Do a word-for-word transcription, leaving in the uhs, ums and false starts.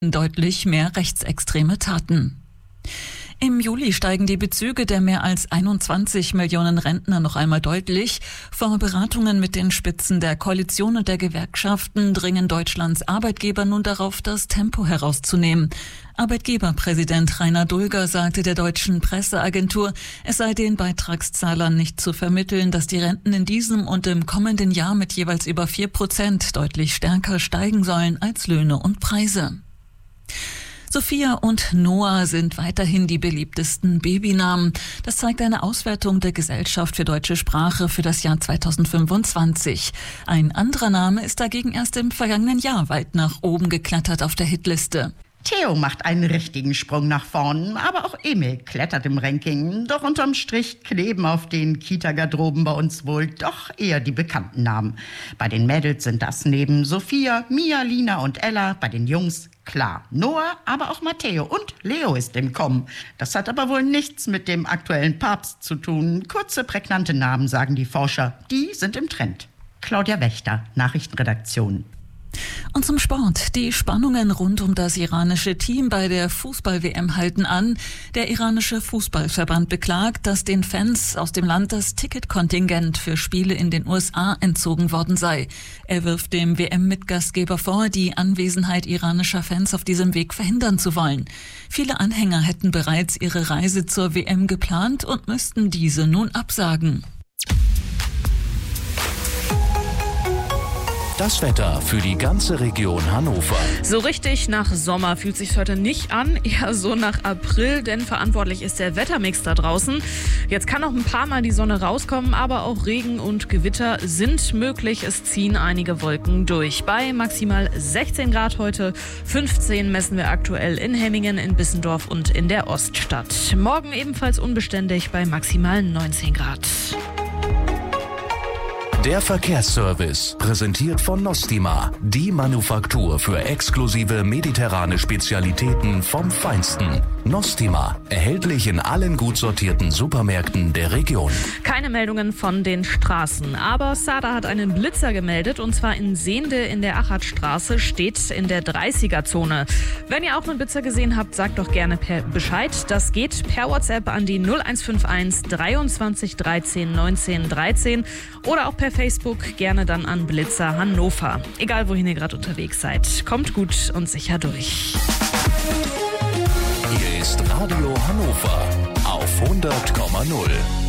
deutlich mehr rechtsextreme Taten. Im Juli steigen die Bezüge der mehr als einundzwanzig Millionen Rentner noch einmal deutlich. Vor Beratungen mit den Spitzen der Koalition und der Gewerkschaften dringen Deutschlands Arbeitgeber nun darauf, das Tempo herauszunehmen. Arbeitgeberpräsident Rainer Dulger sagte der deutschen Presseagentur, es sei den Beitragszahlern nicht zu vermitteln, dass die Renten in diesem und im kommenden Jahr mit jeweils über vier Prozent deutlich stärker steigen sollen als Löhne und Preise. Sophia und Noah sind weiterhin die beliebtesten Babynamen. Das zeigt eine Auswertung der Gesellschaft für deutsche Sprache für das Jahr zweitausendfünfundzwanzig. Ein anderer Name ist dagegen erst im vergangenen Jahr weit nach oben geklettert auf der Hitliste. Theo macht einen richtigen Sprung nach vorn, aber auch Emil klettert im Ranking. Doch unterm Strich kleben auf den Kita-Garderoben bei uns wohl doch eher die bekannten Namen. Bei den Mädels sind das neben Sophia, Mia, Lina und Ella, bei den Jungs klar Noah, aber auch Matteo und Leo ist im Kommen. Das hat aber wohl nichts mit dem aktuellen Papst zu tun. Kurze, prägnante Namen, sagen die Forscher, die sind im Trend. Claudia Wächter, Nachrichtenredaktion. Und zum Sport. Die Spannungen rund um das iranische Team bei der Fußball-W M halten an. Der iranische Fußballverband beklagt, dass den Fans aus dem Land das Ticketkontingent für Spiele in den U S A entzogen worden sei. Er wirft dem W M-Mitgastgeber vor, die Anwesenheit iranischer Fans auf diesem Weg verhindern zu wollen. Viele Anhänger hätten bereits ihre Reise zur W M geplant und müssten diese nun absagen. Das Wetter für die ganze Region Hannover. So richtig nach Sommer fühlt sich heute nicht an, eher so nach April, denn verantwortlich ist der Wettermix da draußen. Jetzt kann noch ein paar Mal die Sonne rauskommen, aber auch Regen und Gewitter sind möglich. Es ziehen einige Wolken durch. Bei maximal sechzehn Grad heute, fünfzehn messen wir aktuell in Hemmingen, in Bissendorf und in der Oststadt. Morgen ebenfalls unbeständig bei maximal neunzehn Grad. Der Verkehrsservice, präsentiert von Nostima, die Manufaktur für exklusive mediterrane Spezialitäten vom Feinsten. Nostima, erhältlich in allen gut sortierten Supermärkten der Region. Keine Meldungen von den Straßen, aber Sada hat einen Blitzer gemeldet, und zwar in Sehnde in der Achatstraße, steht in der dreißiger-Zone. Wenn ihr auch einen Blitzer gesehen habt, sagt doch gerne per Bescheid. Das geht per WhatsApp an die null eins fünf eins dreiundzwanzig dreizehn neunzehn dreizehn oder auch per Facebook gerne dann an Blitzer Hannover. Egal wohin ihr gerade unterwegs seid, kommt gut und sicher durch. Hier ist Radio Hannover auf hundert Komma null.